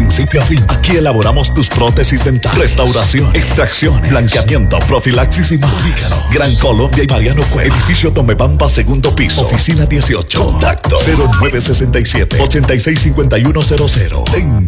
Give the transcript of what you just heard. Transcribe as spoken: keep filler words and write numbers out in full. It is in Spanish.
principio a fin. Aquí elaboramos tus prótesis dentales, restauración, extracción, blanqueamiento, profilaxis y más. Ubícanos. Gran Colombia y Mariano Cueva. Edificio Tomebamba, segundo piso. Oficina dieciocho. Contacto cero nueve seis siete, ocho seis cinco uno cero cero.